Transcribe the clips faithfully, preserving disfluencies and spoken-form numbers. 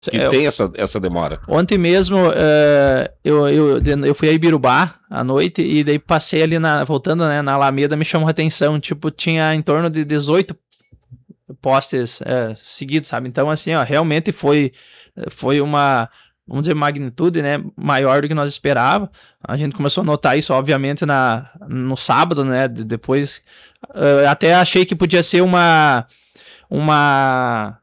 que é, tem essa, essa demora. Ontem mesmo uh, eu, eu, eu fui a Ibirubá à noite e daí passei ali, na, voltando, né, na Alameda, me chamou a atenção, tipo, tinha em torno de dezoito postes uh, seguidos, sabe? Então, assim, ó, realmente foi, foi uma, vamos dizer, magnitude, né, maior do que nós esperávamos. A gente começou a notar isso, obviamente, na, no sábado, né, depois, uh, até achei que podia ser uma, uma,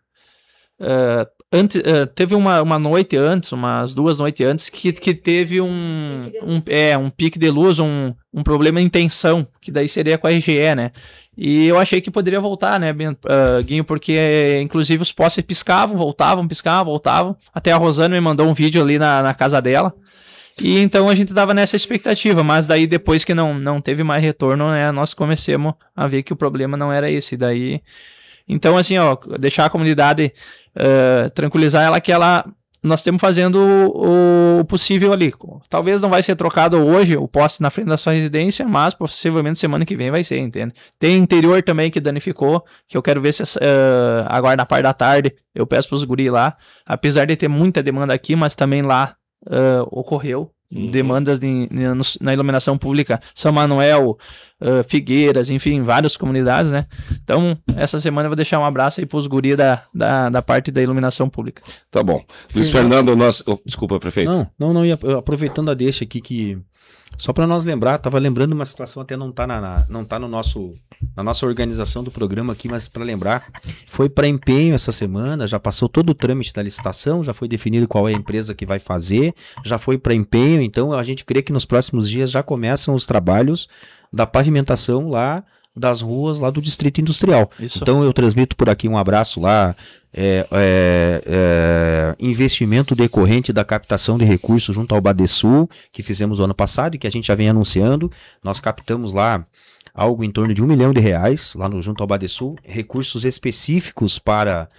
uh, Antes, uh, teve uma, uma noite antes, umas duas noites antes, que, que teve um, um, é, um pique de luz, um, um problema em tensão, que daí seria com a R G E, né? E eu achei que poderia voltar, né, uh, Guinho, porque inclusive os postes piscavam, voltavam, piscavam, voltavam. Até a Rosana me mandou um vídeo ali na, na casa dela. E então a gente tava nessa expectativa, mas daí depois que não, não teve mais retorno, né, nós começamos a ver que o problema não era esse. Daí... Então, assim, ó, deixar a comunidade uh, tranquilizar ela que ela, nós estamos fazendo o, o possível ali. Talvez não vai ser trocado hoje o poste na frente da sua residência, mas possivelmente semana que vem vai ser, entende? Tem interior também que danificou, que eu quero ver se uh, agora na parte da tarde eu peço para os guri lá, apesar de ter muita demanda aqui, mas também lá uh, ocorreu. Uhum. Demandas de, de, na iluminação pública, São Manuel, uh, Figueiras, enfim, várias comunidades, né? Então, essa semana eu vou deixar um abraço aí pros guri da, da, da parte da iluminação pública. Tá bom. Luiz Fernando, nosso... Oh, desculpa, prefeito. Não, não, não, ia, aproveitando a deixa aqui que... Só para nós lembrar, tava lembrando uma situação, até não tá, na, na, não tá no nosso, na nossa organização do programa aqui, mas para lembrar, foi para empenho essa semana, já passou todo o trâmite da licitação, já foi definido qual é a empresa que vai fazer, já foi para empenho, então a gente crê que nos próximos dias já começam os trabalhos da pavimentação lá das ruas lá do Distrito Industrial. Isso. Então eu transmito por aqui um abraço lá, é, é, é, investimento decorrente da captação de recursos junto ao Badesul, que fizemos o ano passado e que a gente já vem anunciando. Nós captamos lá algo em torno de um milhão de reais, lá no, junto ao Badesul, recursos específicos para...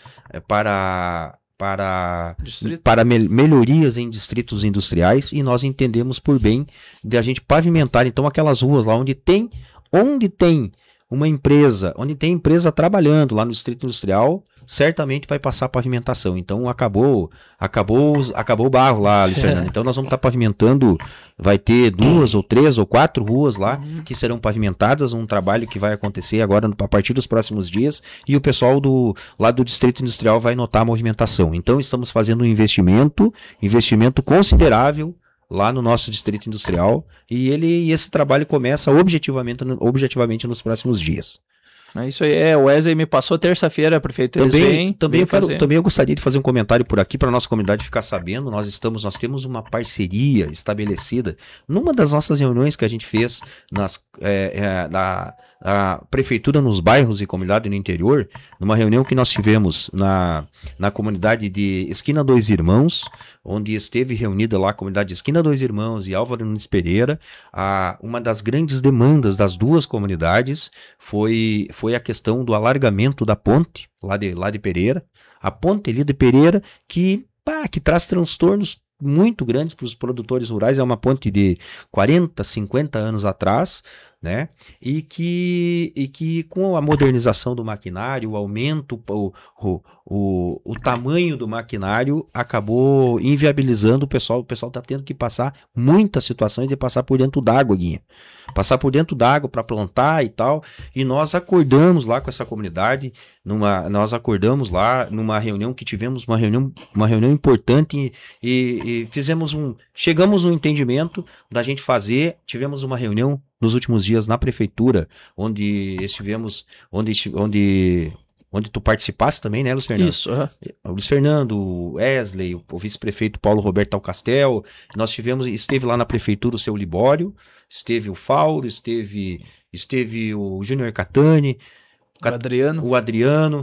para para, para me- melhorias em distritos industriais, e nós entendemos por bem de a gente pavimentar então aquelas ruas lá onde tem, onde tem uma empresa, onde tem empresa trabalhando lá no distrito industrial, certamente vai passar a pavimentação. Então acabou, acabou, acabou o barro lá, Luiz Fernando. Então nós vamos estar pavimentando, vai ter duas ou três ou quatro ruas lá que serão pavimentadas, um trabalho que vai acontecer agora a partir dos próximos dias, e o pessoal do lá do distrito industrial vai notar a movimentação. Então estamos fazendo um investimento, investimento considerável lá no nosso distrito industrial, e ele e esse trabalho começa objetivamente, objetivamente nos próximos dias. É isso aí, é, o Wesley me passou terça-feira, prefeito. Também, vêm, também, eu quero, fazer. também eu gostaria de fazer um comentário por aqui para a nossa comunidade ficar sabendo. Nós estamos, nós temos uma parceria estabelecida numa das nossas reuniões que a gente fez nas, é, é, na, na prefeitura nos bairros e comunidade no interior, numa reunião que nós tivemos na, na comunidade de Esquina Dois Irmãos, onde esteve reunida lá a comunidade de Esquina Dois Irmãos e Álvaro Nunes Pereira. A, uma das grandes demandas das duas comunidades foi, foi a questão do alargamento da ponte lá de, lá de Pereira, a ponte ali de Pereira, que, pá, que traz transtornos muito grandes para os produtores rurais. É uma ponte de quarenta, cinquenta anos atrás, né? E que, e que com a modernização do maquinário, o aumento, o, o, o, o tamanho do maquinário acabou inviabilizando o pessoal. O pessoal está tendo que passar muitas situações de passar por dentro d'água, Guinha. Passar por dentro d'água para plantar e tal. E nós acordamos lá com essa comunidade, numa, nós acordamos lá numa reunião que tivemos, uma reunião, uma reunião importante, e, e, e fizemos um, chegamos no entendimento da gente fazer, tivemos uma reunião nos últimos dias na prefeitura, onde estivemos, onde, onde, onde tu participasse também, né, Luiz Fernando? Isso, uhum. O Luiz Fernando, o Wesley, o, o vice-prefeito Paulo Roberto Alcastel, nós tivemos, esteve lá na prefeitura o seu Libório, esteve o Fauro, esteve, esteve o Júnior Catani, o Adriano, o Adriano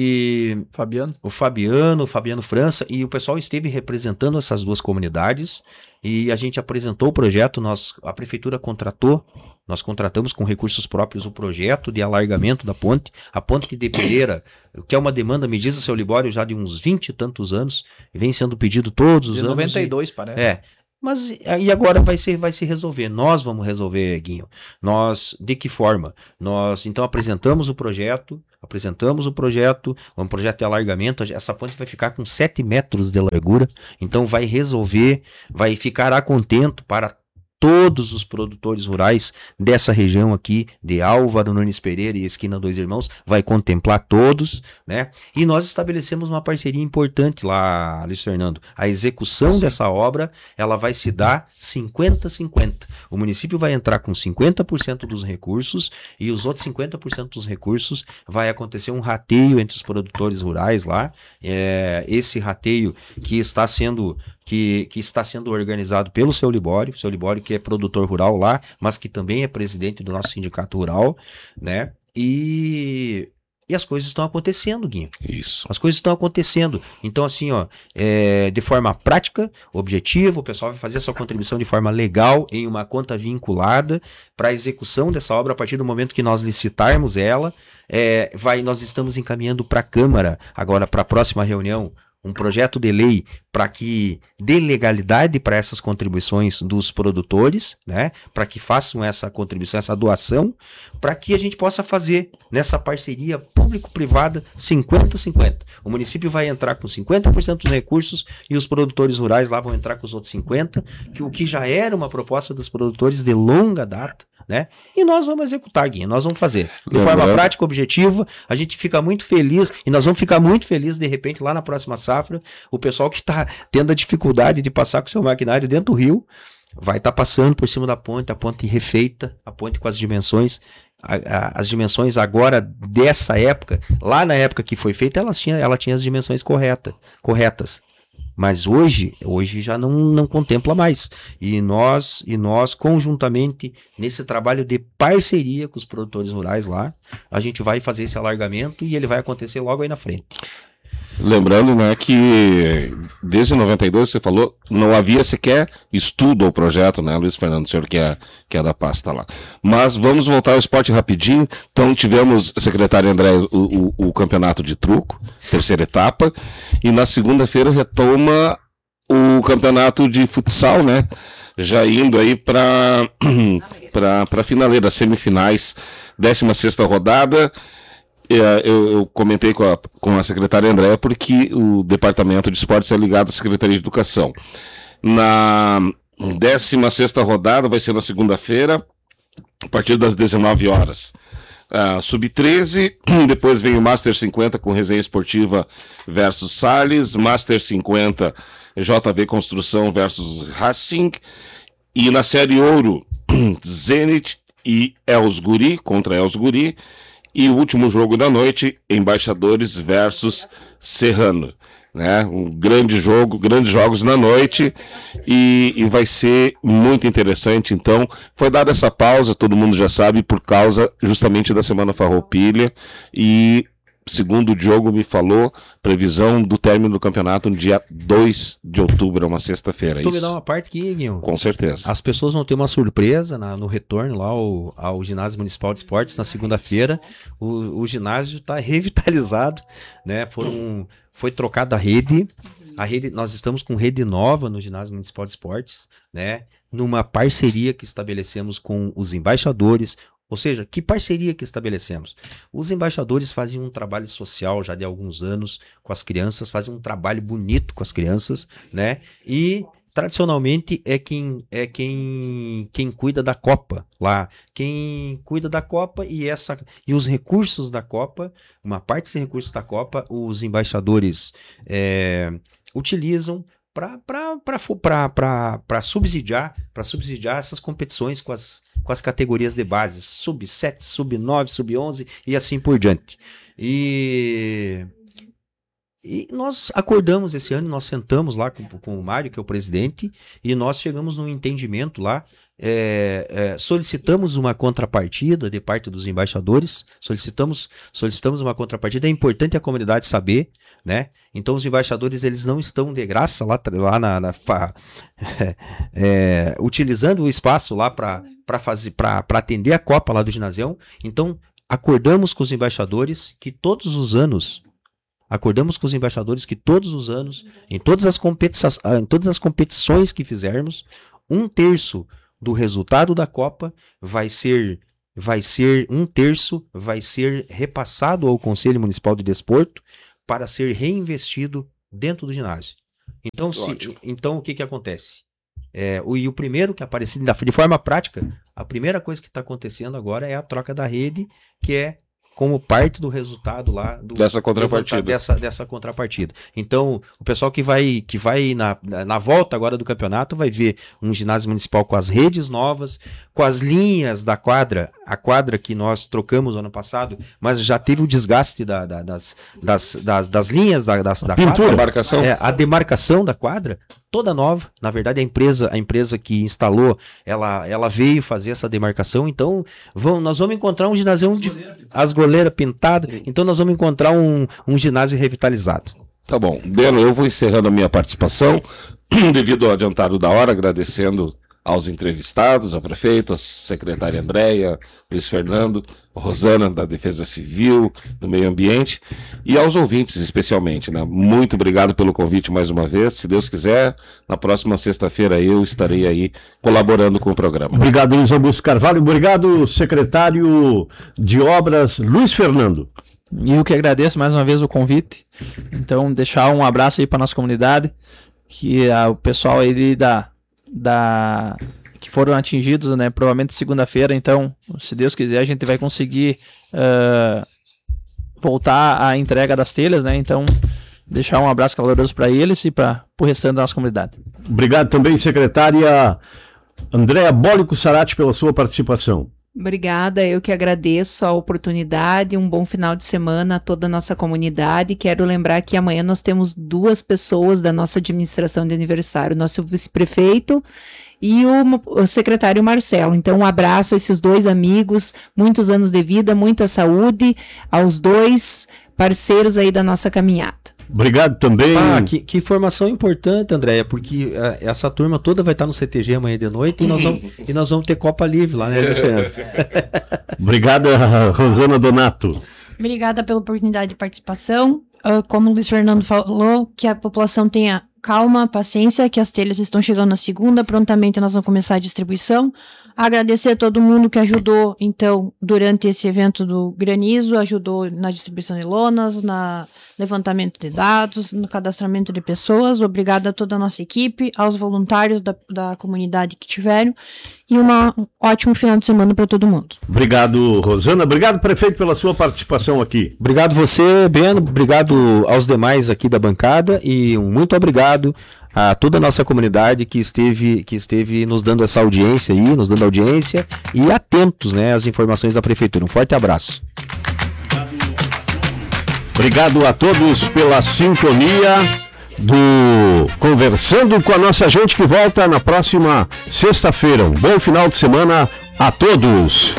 e Fabiano. o Fabiano, o Fabiano França, e o pessoal esteve representando essas duas comunidades, e a gente apresentou o projeto. Nós, a prefeitura contratou, nós contratamos com recursos próprios o projeto de alargamento da ponte, a ponte de Pereira, que é uma demanda, me diz o seu Libório, já de uns vinte e tantos anos, e vem sendo pedido todos os de anos. noventa e dois, e, parece. É, Mas e agora vai se, vai se resolver. Nós vamos resolver, Guinho. Nós, de que forma? Nós, então, apresentamos o projeto, apresentamos o projeto, um projeto de alargamento, essa ponte vai ficar com sete metros de largura, então vai resolver, vai ficar contento para todos os produtores rurais dessa região aqui, de Álvaro Nunes Pereira e Esquina Dois Irmãos, vai contemplar todos, né? E nós estabelecemos uma parceria importante lá, Luiz Fernando. A execução Sim. dessa obra, ela vai se dar cinquenta a cinquenta. O município vai entrar com cinquenta por cento dos recursos e os outros cinquenta por cento dos recursos vai acontecer um rateio entre os produtores rurais lá. É, esse rateio que está sendo... Que, que está sendo organizado pelo seu Libório, seu Libório que é produtor rural lá, mas que também é presidente do nosso sindicato rural, né? E, e as coisas estão acontecendo, Guinho. Isso. As coisas estão acontecendo. Então, assim, ó, é, de forma prática, objetiva, o pessoal vai fazer a sua contribuição de forma legal, em uma conta vinculada para a execução dessa obra a partir do momento que nós licitarmos ela. É, vai, nós estamos encaminhando para a Câmara, agora para a próxima reunião, um projeto de lei para que dê legalidade para essas contribuições dos produtores, né? Para que façam essa contribuição, essa doação, para que a gente possa fazer nessa parceria público-privada cinquenta a cinquenta. O município vai entrar com cinquenta por cento dos recursos e os produtores rurais lá vão entrar com os outros cinquenta por cento, que o que já era uma proposta dos produtores de longa data, né? E nós vamos executar, Guinha, nós vamos fazer de Lembrando. forma prática, objetiva. A gente fica muito feliz e nós vamos ficar muito felizes de repente lá na próxima safra, o pessoal que está tendo a dificuldade de passar com o seu maquinário dentro do rio vai estar tá passando por cima da ponte, a ponte refeita, a ponte com as dimensões, a, a, as dimensões agora dessa época, lá na época que foi feita, ela tinha, ela tinha as dimensões correta, corretas. Mas hoje, hoje já não, não contempla mais. E nós, e nós, conjuntamente, nesse trabalho de parceria com os produtores rurais lá, a gente vai fazer esse alargamento e ele vai acontecer logo aí na frente. Lembrando, né, que desde noventa e dois, você falou, não havia sequer estudo ao projeto, né, Luiz Fernando, o senhor que é, que é da pasta lá. Mas vamos voltar ao esporte rapidinho. Então tivemos, secretário André, o, o, o campeonato de truco, terceira etapa, e na segunda-feira retoma o campeonato de futsal, né, já indo aí para para finaleira, semifinais, décima sexta rodada. Eu, eu comentei com a, com a secretária Andréa porque o departamento de esportes é ligado à Secretaria de Educação. Na décima sexta rodada vai ser na segunda-feira, a partir das dezenove horas. Uh, sub treze, depois vem o Master cinquenta com resenha esportiva versus Salles, Master cinquenta J V Construção versus Racing, e na série Ouro, Zenit e Els Guri contra Els Guri. E o último jogo da noite, Embaixadores versus Serrano, né? Um grande jogo, grandes jogos na noite e, e vai ser muito interessante. Então, foi dada essa pausa, todo mundo já sabe, por causa justamente da Semana Farroupilha e, segundo o Diogo me falou, previsão do término do campeonato no dia dois de outubro, uma sexta-feira. Tu Isso? me dá uma parte aqui, Guinho. Com certeza. As pessoas vão ter uma surpresa na, no retorno lá ao, ao Ginásio Municipal de Esportes na segunda-feira. O, o ginásio está revitalizado, né? Foram, foi trocada a rede. A rede. Nós estamos com rede nova no Ginásio Municipal de Esportes, né? Numa parceria que estabelecemos com os embaixadores. Ou seja, que parceria que estabelecemos? Os embaixadores faziam um trabalho social já de alguns anos com as crianças, faziam um trabalho bonito com as crianças, né? E tradicionalmente é quem é quem quem cuida da Copa lá, quem cuida da Copa e essa e os recursos da Copa, uma parte desses recursos da Copa, os embaixadores é, utilizam para subsidiar, para subsidiar essas competições com as, com as categorias de base, sub sete, sub nove, sub onze e assim por diante. E, e nós acordamos esse ano, nós sentamos lá com, com o Mário, que é o presidente, e nós chegamos num entendimento lá, é, é, solicitamos uma contrapartida de parte dos embaixadores, solicitamos, solicitamos uma contrapartida, é importante a comunidade saber, né? Então os embaixadores, eles não estão de graça lá, lá na, na é, é, utilizando o espaço lá para fazer, para atender a Copa lá do Ginásio. Então acordamos com os embaixadores que todos os anos acordamos com os embaixadores que todos os anos, em todas as, competições, em todas as competições que fizermos, um terço do resultado da Copa vai ser, vai ser, um terço vai ser repassado ao Conselho Municipal de Desporto para ser reinvestido dentro do ginásio. Então, se, então o que que acontece? É, o, e o primeiro que apareceu, de forma prática, a primeira coisa que está acontecendo agora é a troca da rede, que é como parte do resultado lá do, dessa contrapartida. Dessa, dessa contrapartida. Então, o pessoal que vai, que vai na, na volta agora do campeonato vai ver um ginásio municipal com as redes novas, com as linhas da quadra, a quadra que nós trocamos ano passado, mas já teve o desgaste da, da, das, das, das, das linhas da, das, da quadra. Demarcação. É, a demarcação da quadra, toda nova. Na verdade, a empresa, a empresa que instalou, ela, ela veio fazer essa demarcação. Então, vamos, nós vamos encontrar um ginásio de as goleiras pintadas. Então, nós vamos encontrar um, um ginásio revitalizado. Tá bom. Beno, eu vou encerrando a minha participação, devido ao adiantado da hora, agradecendo aos entrevistados, ao prefeito, a secretária Andréia, Luiz Fernando, Rosana da Defesa Civil, do Meio Ambiente, e aos ouvintes especialmente, né? Muito obrigado pelo convite mais uma vez. Se Deus quiser, na próxima sexta-feira eu estarei aí colaborando com o programa. Obrigado, Luiz Augusto Carvalho. Obrigado, secretário de Obras, Luiz Fernando. E eu que agradeço mais uma vez o convite. Então, deixar um abraço aí para nossa comunidade, que a, o pessoal aí da Da, que foram atingidos, né, provavelmente segunda-feira. Então, se Deus quiser, a gente vai conseguir uh, voltar à entrega das telhas, né? Então, deixar um abraço caloroso para eles e para o restante da nossa comunidade. Obrigado também, secretária Andréa Bólico Sarati, pela sua participação. Obrigada, eu que agradeço a oportunidade, um bom final de semana a toda a nossa comunidade. Quero lembrar que amanhã nós temos duas pessoas da nossa administração de aniversário, nosso vice-prefeito e o, o secretário Marcelo. Então, um abraço a esses dois amigos, muitos anos de vida, muita saúde aos dois parceiros aí da nossa caminhada. Obrigado também. Ah, que, que informação importante, Andréia, porque uh, essa turma toda vai estar no C T G amanhã de noite e nós vamos, e nós vamos ter Copa Livre lá, né, Luciano? Obrigado, Rosana Donato. Obrigada pela oportunidade de participação. Uh, como o Luiz Fernando falou, que a população tenha calma, paciência, que as telhas estão chegando na segunda, prontamente nós vamos começar a distribuição. Agradecer a todo mundo que ajudou, então, durante esse evento do granizo, ajudou na distribuição de lonas, na levantamento de dados, no cadastramento de pessoas. Obrigada a toda a nossa equipe, aos voluntários da, da comunidade que tiveram, e uma, um ótimo final de semana para todo mundo. Obrigado, Rosana. Obrigado, prefeito, pela sua participação aqui. Obrigado você, Beno. Obrigado aos demais aqui da bancada e um muito obrigado a toda a nossa comunidade que esteve, que esteve nos dando essa audiência aí, nos dando audiência e atentos, né, às informações da Prefeitura. Um forte abraço. Obrigado a todos pela sintonia do Conversando com a Nossa Gente, que volta na próxima sexta-feira. Um bom final de semana a todos.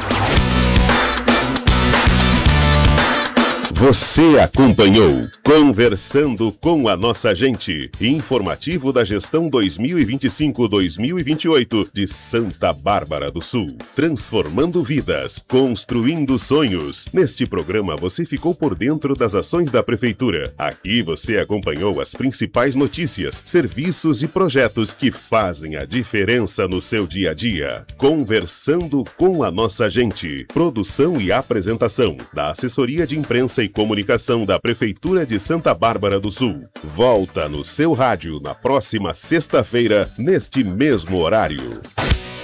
Você acompanhou Conversando com a Nossa Gente, informativo da gestão dois mil e vinte e cinco a dois mil e vinte e oito de Santa Bárbara do Sul. Transformando vidas, construindo sonhos. Neste programa você ficou por dentro das ações da Prefeitura. Aqui você acompanhou as principais notícias, serviços e projetos que fazem a diferença no seu dia a dia. Conversando com a Nossa Gente. Produção e apresentação da Assessoria de Imprensa e Comunicação da Prefeitura de Santa Bárbara do Sul. Volta no seu rádio na próxima sexta-feira, neste mesmo horário.